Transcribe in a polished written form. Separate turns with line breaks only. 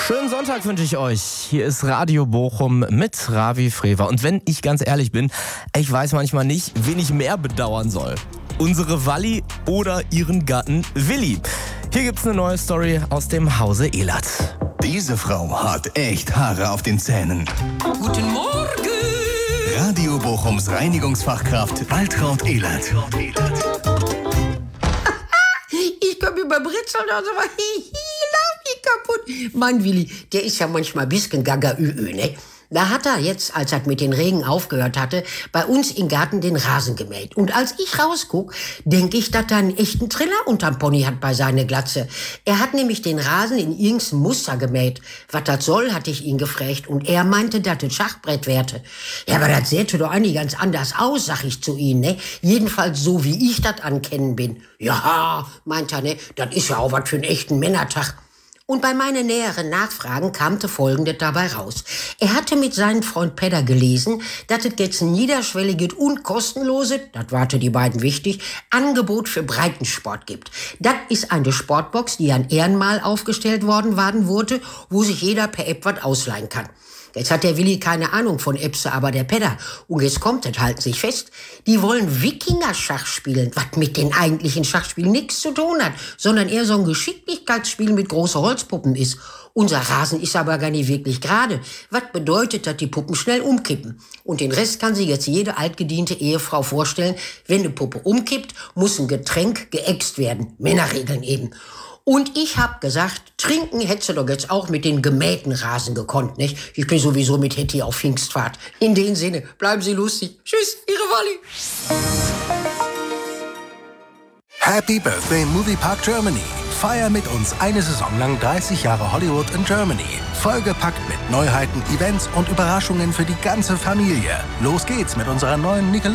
Schönen Sonntag wünsche ich euch. Hier ist Radio Bochum mit Ravi Frewer. Und wenn ich ganz ehrlich bin, ich weiß manchmal nicht, wen ich mehr bedauern soll. Unsere Walli oder ihren Gatten Willi. Hier gibt's eine neue Story aus dem Hause Ehlert.
Diese Frau hat echt Haare auf den Zähnen.
Guten Morgen!
Radio Bochums Reinigungsfachkraft Waltraud Ehlert.
Ich komme über Britzel oder so. Lauf mich kaputt. Mein Willi, der ist ja manchmal ein bisschen gaga-ü-ü, ne? Da hat er jetzt, als er mit den Regen aufgehört hatte, bei uns im Garten den Rasen gemäht. Und als ich rausguck, denke ich, dass er einen echten Triller unterm Pony hat bei seiner Glatze. Er hat nämlich den Rasen in irgendein Muster gemäht. Was das soll, hatte ich ihn gefragt. Und er meinte, dass das Schachbrett wäre. Ja, aber das sähe doch eigentlich ganz anders aus, sag ich zu ihm, ne? Jedenfalls so, wie ich das ankennen bin. Ja, meint er, ne? Das ist ja auch was für einen echten Männertag. Und bei meinen näheren Nachfragen kam Folgendes dabei raus. Er hatte mit seinem Freund Pedder gelesen, dass es jetzt ein niederschwelliges und kostenloses, das warte die beiden wichtig, Angebot für Breitensport gibt. Das ist eine Sportbox, die an Ehrenmal aufgestellt worden wurde, wo sich jeder per App was ausleihen kann. Jetzt hat der Willi keine Ahnung von Epse, aber der Pedder. Und jetzt kommt es, halten sich fest, die wollen Wikinger-Schach spielen, was mit den eigentlichen Schachspielen nichts zu tun hat, sondern eher so ein Geschicklichkeitsspiel mit großen Holzpuppen ist. Unser Rasen ist aber gar nicht wirklich gerade. Was bedeutet, dass die Puppen schnell umkippen? Und den Rest kann sich jetzt jede altgediente Ehefrau vorstellen. Wenn eine Puppe umkippt, muss ein Getränk geäxt werden. Männerregeln eben. Und ich hab gesagt, trinken hättest du doch jetzt auch mit den gemähten Rasen gekonnt, nicht? Ich bin sowieso mit Hetty auf Pfingstfahrt. In dem Sinne, bleiben Sie lustig. Tschüss, Ihre Walli.
Happy Birthday Moviepark Germany. Feier mit uns eine Saison lang 30 Jahre Hollywood in Germany. Vollgepackt mit Neuheiten, Events und Überraschungen für die ganze Familie. Los geht's mit unserer neuen